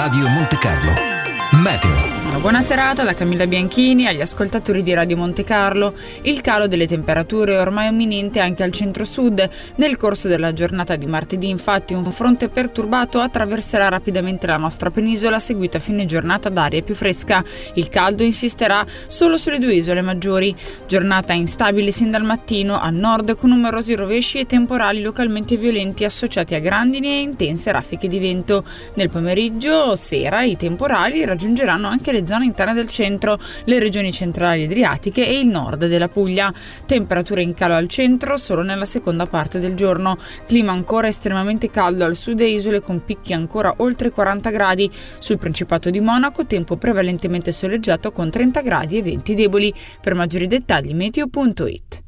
Radio Monte Carlo. Meteo. Una buona serata da Camilla Bianchini agli ascoltatori di Radio Monte Carlo. Il calo delle temperature è ormai imminente anche al centro-sud. Nel corso della giornata di martedì, infatti, un fronte perturbato attraverserà rapidamente la nostra penisola, seguito a fine giornata da aria più fresca. Il caldo insisterà solo sulle due isole maggiori. Giornata instabile sin dal mattino a nord, con numerosi rovesci e temporali localmente violenti associati a grandini e intense raffiche di vento. Nel pomeriggio o sera i temporali raggiungeranno anche le zone interne del centro, le regioni centrali adriatiche e il nord della Puglia. Temperature in calo al centro solo nella seconda parte del giorno. Clima ancora estremamente caldo al sud e isole, con picchi ancora oltre 40 gradi. Sul Principato di Monaco tempo prevalentemente soleggiato con 30 gradi e venti deboli. Per maggiori dettagli meteo.it.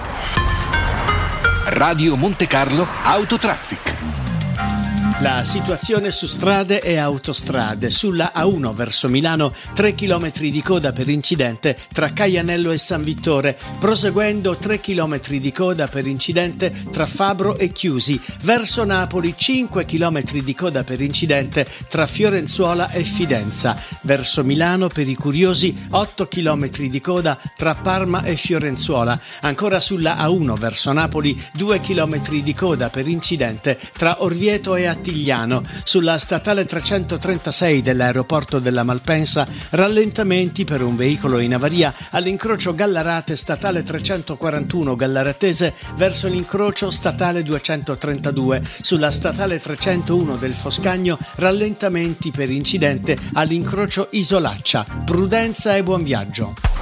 Radio Monte Carlo Autotraffic. La situazione su strade e autostrade. Sulla A1 verso Milano 3 km di coda per incidente tra Caianello e San Vittore, proseguendo 3 km di coda per incidente tra Fabro e Chiusi. Verso Napoli 5 km di coda per incidente tra Fiorenzuola e Fidenza. Verso Milano, per i curiosi, 8 km di coda tra Parma e Fiorenzuola. Ancora sulla A1 verso Napoli 2 km di coda per incidente tra Orvieto e Attigliano. Sulla statale 336 dell'aeroporto della Malpensa, rallentamenti per un veicolo in avaria all'incrocio Gallarate statale 341 Gallaratese verso l'incrocio statale 232. Sulla statale 301 del Foscagno, rallentamenti per incidente all'incrocio Isolaccia. Prudenza e buon viaggio.